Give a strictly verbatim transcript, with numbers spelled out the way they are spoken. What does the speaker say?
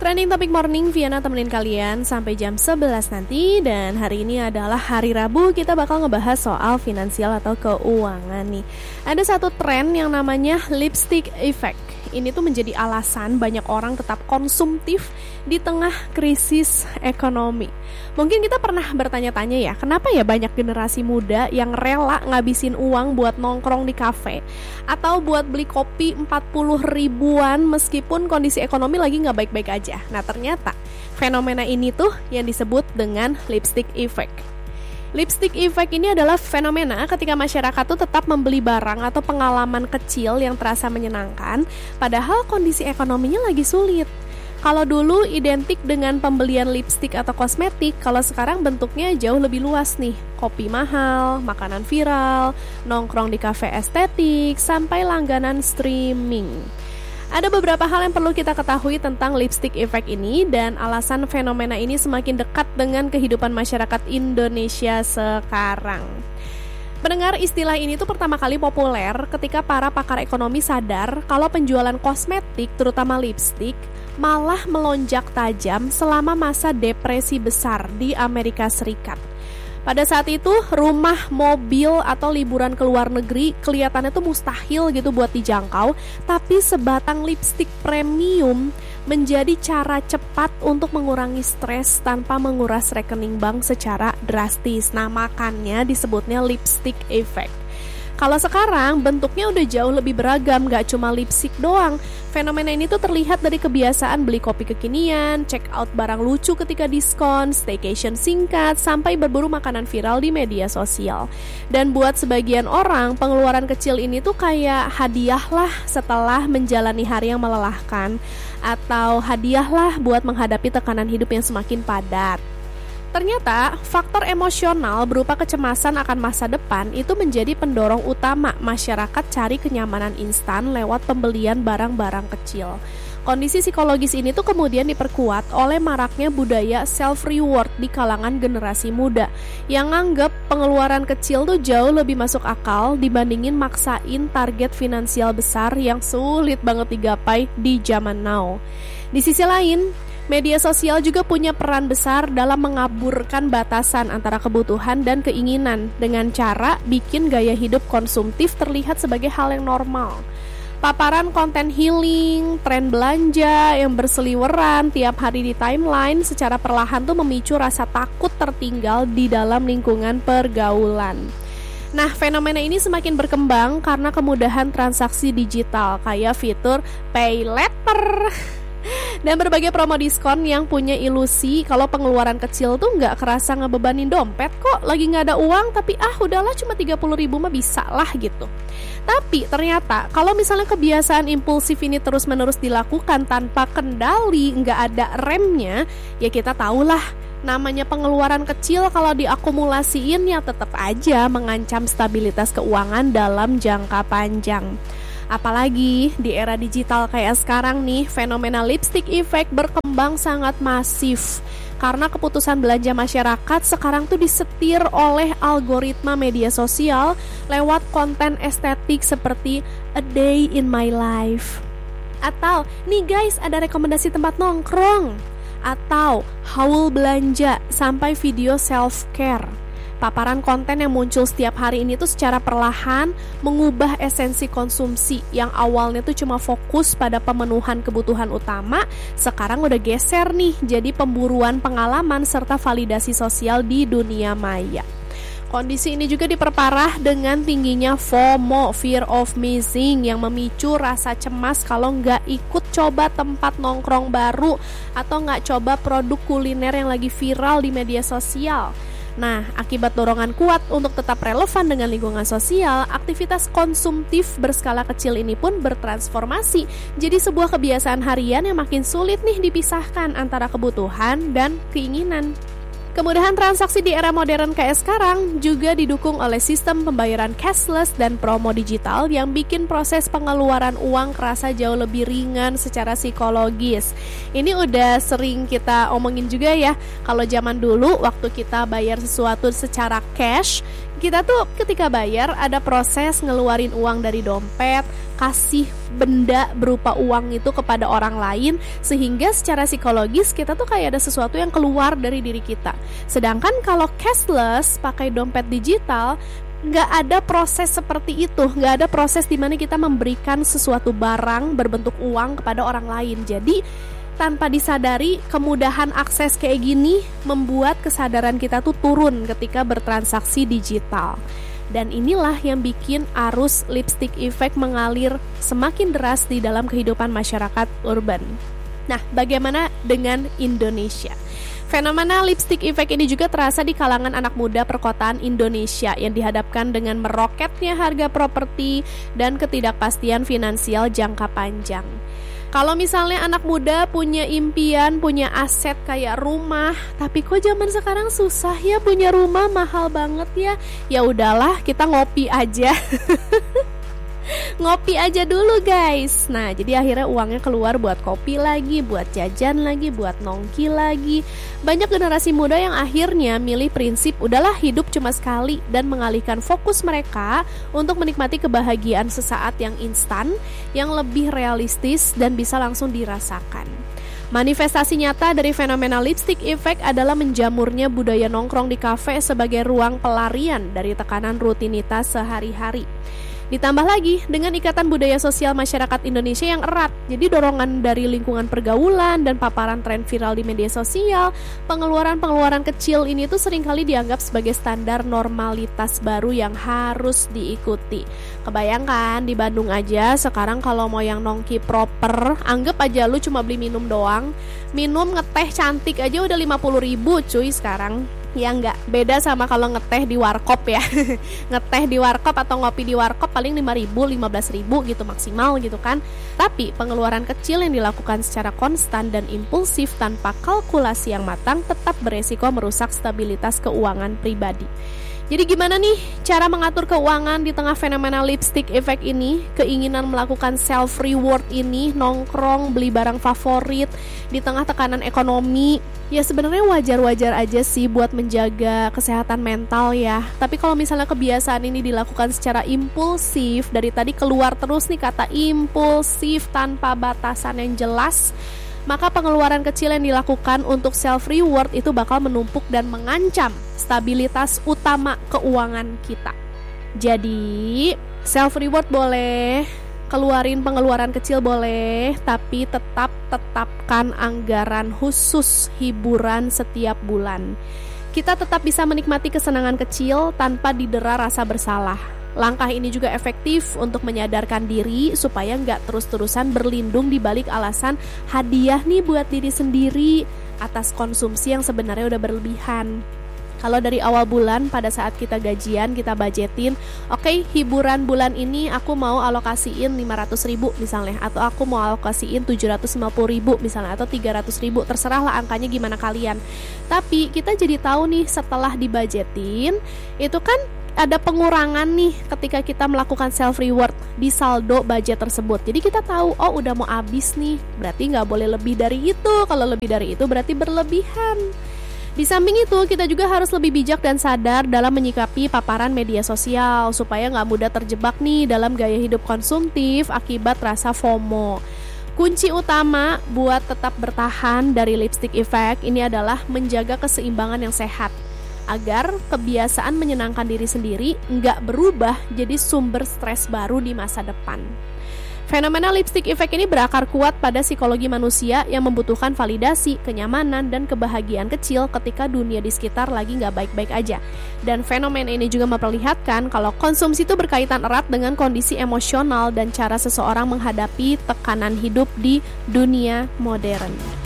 Trending Topic Morning, Viana temenin kalian sampai jam sebelas nanti. Dan hari ini adalah hari Rabu, kita bakal ngebahas soal finansial atau keuangan nih. Ada satu tren yang namanya lipstick effect. Ini tuh menjadi alasan banyak orang tetap konsumtif di tengah krisis ekonomi. Mungkin kita pernah bertanya-tanya ya, kenapa ya banyak generasi muda yang rela ngabisin uang buat nongkrong di kafe atau buat beli kopi empat puluh ribuan meskipun kondisi ekonomi lagi gak baik-baik aja. Nah ternyata fenomena ini tuh yang disebut dengan lipstick effect. Lipstick effect ini adalah fenomena ketika masyarakat tuh tetap membeli barang atau pengalaman kecil yang terasa menyenangkan, padahal kondisi ekonominya lagi sulit. Kalau dulu identik dengan pembelian lipstick atau kosmetik, kalau sekarang bentuknya jauh lebih luas nih. Kopi mahal, makanan viral, nongkrong di kafe estetik, sampai langganan streaming. Ada beberapa hal yang perlu kita ketahui tentang lipstick effect ini dan alasan fenomena ini semakin dekat dengan kehidupan masyarakat Indonesia sekarang. Mendengar istilah ini tuh pertama kali populer ketika para pakar ekonomi sadar kalau penjualan kosmetik, terutama lipstick, malah melonjak tajam selama masa depresi besar di Amerika Serikat. Pada saat itu, rumah, mobil, atau liburan ke luar negeri kelihatannya tuh mustahil gitu buat dijangkau, tapi sebatang lipstick premium menjadi cara cepat untuk mengurangi stres tanpa menguras rekening bank secara drastis. Nah, makanya disebutnya lipstick effect. Kalau sekarang bentuknya udah jauh lebih beragam, gak cuma lipstick doang. Fenomena ini tuh terlihat dari kebiasaan beli kopi kekinian, check out barang lucu ketika diskon, staycation singkat, sampai berburu makanan viral di media sosial. Dan buat sebagian orang, pengeluaran kecil ini tuh kayak hadiah lah setelah menjalani hari yang melelahkan, atau hadiah lah buat menghadapi tekanan hidup yang semakin padat. Ternyata, faktor emosional berupa kecemasan akan masa depan itu menjadi pendorong utama masyarakat cari kenyamanan instan lewat pembelian barang-barang kecil. Kondisi psikologis ini tuh kemudian diperkuat oleh maraknya budaya self-reward di kalangan generasi muda yang nganggep pengeluaran kecil tuh jauh lebih masuk akal dibandingin maksain target finansial besar yang sulit banget digapai di zaman now. Di sisi lain, media sosial juga punya peran besar dalam mengaburkan batasan antara kebutuhan dan keinginan dengan cara bikin gaya hidup konsumtif terlihat sebagai hal yang normal. Paparan konten healing, tren belanja yang berseliweran tiap hari di timeline secara perlahan tuh memicu rasa takut tertinggal di dalam lingkungan pergaulan. Nah, fenomena ini semakin berkembang karena kemudahan transaksi digital kayak fitur pay later dan berbagai promo diskon yang punya ilusi kalau pengeluaran kecil tuh nggak kerasa ngebebanin dompet kok, lagi nggak ada uang tapi ah udahlah cuma tiga puluh ribu mah bisa lah gitu. Tapi ternyata kalau misalnya kebiasaan impulsif ini terus-menerus dilakukan tanpa kendali, nggak ada remnya, ya kita tahulah namanya pengeluaran kecil kalau diakumulasiin ya tetap aja mengancam stabilitas keuangan dalam jangka panjang. Apalagi di era digital kayak sekarang nih, fenomena lipstick effect berkembang sangat masif karena keputusan belanja masyarakat sekarang tuh disetir oleh algoritma media sosial lewat konten estetik seperti a day in my life, atau nih guys ada rekomendasi tempat nongkrong, atau haul belanja, sampai video self-care. Paparan konten yang muncul setiap hari ini tuh secara perlahan mengubah esensi konsumsi yang awalnya tuh cuma fokus pada pemenuhan kebutuhan utama, sekarang udah geser nih jadi pemburuan pengalaman serta validasi sosial di dunia maya. Kondisi ini juga diperparah dengan tingginya FOMO, fear of missing, yang memicu rasa cemas kalau nggak ikut coba tempat nongkrong baru atau nggak coba produk kuliner yang lagi viral di media sosial. Nah, akibat dorongan kuat untuk tetap relevan dengan lingkungan sosial, aktivitas konsumtif berskala kecil ini pun bertransformasi jadi sebuah kebiasaan harian yang makin sulit nih dipisahkan antara kebutuhan dan keinginan. Kemudahan transaksi di era modern kayak sekarang juga didukung oleh sistem pembayaran cashless dan promo digital yang bikin proses pengeluaran uang kerasa jauh lebih ringan secara psikologis. Ini udah sering kita omongin juga ya, kalau zaman dulu waktu kita bayar sesuatu secara cash, Kita tuh ketika bayar ada proses ngeluarin uang dari dompet, kasih benda berupa uang itu kepada orang lain, sehingga secara psikologis kita tuh kayak ada sesuatu yang keluar dari diri kita. Sedangkan kalau cashless, pakai dompet digital, nggak ada proses seperti itu, nggak ada proses di mana kita memberikan sesuatu barang berbentuk uang kepada orang lain. Jadi tanpa disadari, kemudahan akses kayak gini membuat kesadaran kita tuh turun ketika bertransaksi digital. Dan inilah yang bikin arus lipstick effect mengalir semakin deras di dalam kehidupan masyarakat urban. Nah, bagaimana dengan Indonesia? Fenomena lipstick effect ini juga terasa di kalangan anak muda perkotaan Indonesia yang dihadapkan dengan meroketnya harga properti dan ketidakpastian finansial jangka panjang. Kalau misalnya anak muda punya impian, punya aset kayak rumah, tapi kok zaman sekarang susah ya punya rumah, mahal banget ya. Ya udahlah, kita ngopi aja. Ngopi aja dulu guys. Nah, jadi akhirnya uangnya keluar buat kopi lagi, buat jajan lagi, buat nongki lagi. Banyak generasi muda yang akhirnya milih prinsip udahlah hidup cuma sekali dan mengalihkan fokus mereka untuk menikmati kebahagiaan sesaat yang instan, yang lebih realistis dan bisa langsung dirasakan. Manifestasi nyata dari fenomena lipstick effect adalah menjamurnya budaya nongkrong di kafe sebagai ruang pelarian dari tekanan rutinitas sehari-hari. Ditambah lagi dengan ikatan budaya sosial masyarakat Indonesia yang erat. Jadi dorongan dari lingkungan pergaulan dan paparan tren viral di media sosial, pengeluaran-pengeluaran kecil ini tuh seringkali dianggap sebagai standar normalitas baru yang harus diikuti. Kebayangkan di Bandung aja sekarang kalau mau yang nongki proper, anggap aja lu cuma beli minum doang. Minum ngeteh cantik aja udah lima puluh ribu cuy sekarang. Ya enggak, beda sama kalau ngeteh di warkop ya. Ngeteh di warkop atau ngopi di warkop paling lima ribu, lima belas ribu gitu maksimal gitu kan. Tapi pengeluaran kecil yang dilakukan secara konstan dan impulsif tanpa kalkulasi yang matang tetap beresiko merusak stabilitas keuangan pribadi. Jadi gimana nih cara mengatur keuangan di tengah fenomena lipstick effect ini? Keinginan melakukan self reward ini, nongkrong, beli barang favorit di tengah tekanan ekonomi. Ya sebenarnya wajar-wajar aja sih buat menjaga kesehatan mental ya. Tapi kalau misalnya kebiasaan ini dilakukan secara impulsif, dari tadi keluar terus nih kata impulsif tanpa batasan yang jelas, maka pengeluaran kecil yang dilakukan untuk self reward itu bakal menumpuk dan mengancam stabilitas utama keuangan kita. Jadi self reward boleh, keluarin pengeluaran kecil boleh, tapi tetap tetapkan anggaran khusus hiburan setiap bulan. Kita tetap bisa menikmati kesenangan kecil tanpa didera rasa bersalah. Langkah ini juga efektif untuk menyadarkan diri supaya nggak terus-terusan berlindung di balik alasan hadiah nih buat diri sendiri atas konsumsi yang sebenarnya udah berlebihan. Kalau dari awal bulan pada saat kita gajian, kita budgetin, oke okay, hiburan bulan ini aku mau alokasiin lima ratus ribu misalnya, atau aku mau alokasiin tujuh ratus lima puluh ribu misalnya, atau tiga ratus ribu, terserahlah angkanya gimana kalian. Tapi kita jadi tahu nih setelah dibudgetin, itu kan ada pengurangan nih ketika kita melakukan self reward di saldo budget tersebut. Jadi kita tahu, oh udah mau habis nih, berarti nggak boleh lebih dari itu. Kalau lebih dari itu berarti berlebihan. Di samping itu, kita juga harus lebih bijak dan sadar dalam menyikapi paparan media sosial supaya nggak mudah terjebak nih dalam gaya hidup konsumtif akibat rasa FOMO. Kunci utama buat tetap bertahan dari lipstick effect ini adalah menjaga keseimbangan yang sehat, agar kebiasaan menyenangkan diri sendiri nggak berubah jadi sumber stres baru di masa depan. Fenomena lipstick effect ini berakar kuat pada psikologi manusia yang membutuhkan validasi, kenyamanan, dan kebahagiaan kecil ketika dunia di sekitar lagi nggak baik-baik aja. Dan fenomena ini juga memperlihatkan kalau konsumsi itu berkaitan erat dengan kondisi emosional dan cara seseorang menghadapi tekanan hidup di dunia modern.